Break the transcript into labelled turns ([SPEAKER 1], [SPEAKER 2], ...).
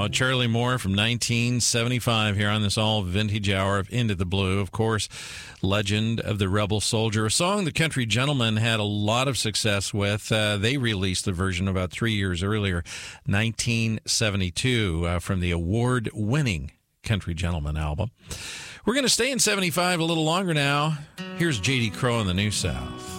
[SPEAKER 1] Charlie Moore from 1975 here on this all vintage hour of Into the Blue. Of course, Legend of the Rebel Soldier, a song the Country Gentlemen had a lot of success with. They released the version about 3 years earlier, 1972, from the award-winning Country Gentleman album. We're going to stay in 75 a little longer now. Here's J.D. Crowe in the New South.